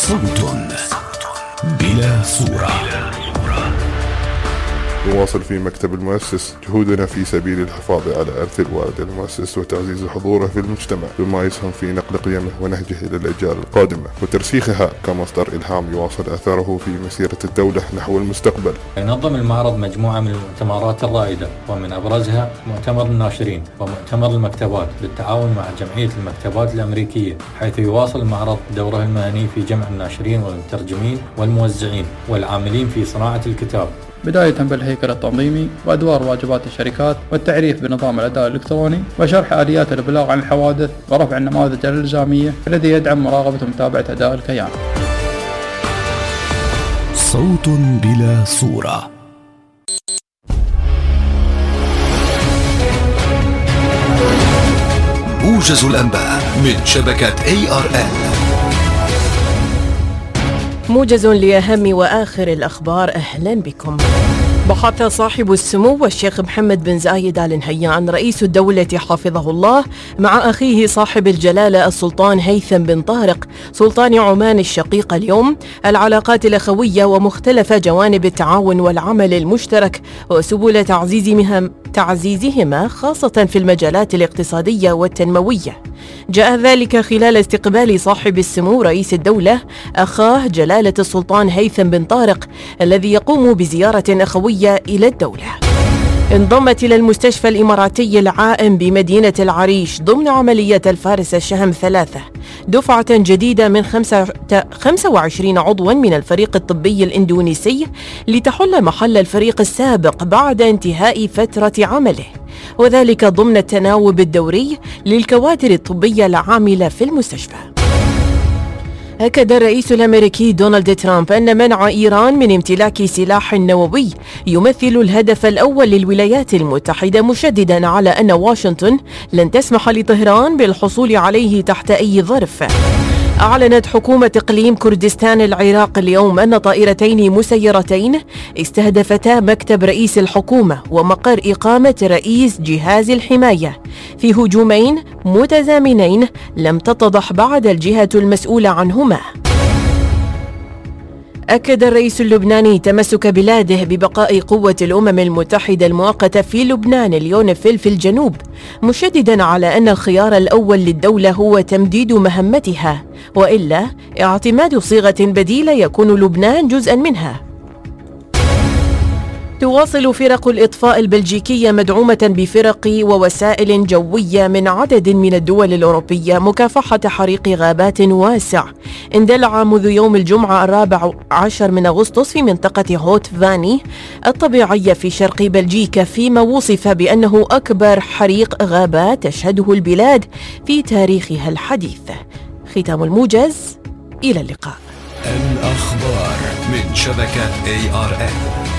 صوت بلا صورة. نواصل في مكتب المؤسس جهودنا في سبيل الحفاظ على إرث الوالد المؤسس وتعزيز حضوره في المجتمع بما يسهم في نقل قيمه ونهجه إلى الأجيال القادمة وترسيخها كمصدر إلهام يواصل أثره في مسيرة الدولة نحو المستقبل. ينظم المعرض مجموعة من المؤتمرات الرائدة ومن أبرزها مؤتمر الناشرين ومؤتمر المكتبات بالتعاون مع جمعية المكتبات الأمريكية، حيث يواصل المعرض دوره المهني في جمع الناشرين والمترجمين والموزعين والعاملين في صناعة الكتاب، بداية بالهيكل التنظيمي وأدوار واجبات الشركات والتعريف بنظام الأداء الإلكتروني وشرح آليات الإبلاغ عن الحوادث ورفع النماذج الإلزامية الذي يدعم مراقبة ومتابعة أداء الكيان. صوت بلا صورة. موجز الأنباء من شبكة ARN. موجز لأهم وآخر الأخبار، أهلا بكم. بحث صاحب السمو والشيخ محمد بن زايد آل نهيان رئيس الدولة حفظه الله مع أخيه صاحب الجلالة السلطان هيثم بن طارق سلطان عمان الشقيق اليوم العلاقات الأخوية ومختلف جوانب التعاون والعمل المشترك وسبل تعزيزهما خاصة في المجالات الاقتصادية والتنموية. جاء ذلك خلال استقبال صاحب السمو رئيس الدولة أخاه جلالة السلطان هيثم بن طارق الذي يقوم بزيارة أخوية إلى الدولة. انضمت إلى المستشفى الإماراتي العائم بمدينة العريش ضمن عملية الفارس الشهم 3 دفعة جديدة من 25 عضوا من الفريق الطبي الإندونيسي لتحل محل الفريق السابق بعد انتهاء فترة عمله، وذلك ضمن التناوب الدوري للكوادر الطبية العاملة في المستشفى. أكد الرئيس الأمريكي دونالد ترامب أن منع إيران من امتلاك سلاح نووي يمثل الهدف الأول للولايات المتحدة، مشددا على أن واشنطن لن تسمح لطهران بالحصول عليه تحت أي ظرف. أعلنت حكومة إقليم كردستان العراق اليوم أن طائرتين مسيرتين استهدفتا مكتب رئيس الحكومة ومقر إقامة رئيس جهاز الحماية في هجومين متزامنين لم تتضح بعد الجهة المسؤولة عنهما. أكد الرئيس اللبناني تمسك بلاده ببقاء قوة الأمم المتحدة المؤقتة في لبنان اليونيفيل في الجنوب، مشددا على أن الخيار الأول للدولة هو تمديد مهمتها، وإلا اعتماد صيغة بديلة يكون لبنان جزءا منها. تواصل فرق الإطفاء البلجيكية مدعومة بفرق ووسائل جوية من عدد من الدول الأوروبية مكافحة حريق غابات واسع اندلع منذ يوم الجمعة 14 من أغسطس في منطقة هوت فاني الطبيعية في شرق بلجيكا، فيما وصف بأنه أكبر حريق غابات تشهده البلاد في تاريخها الحديث. ختام الموجز، إلى اللقاء. الأخبار من شبكة ARN.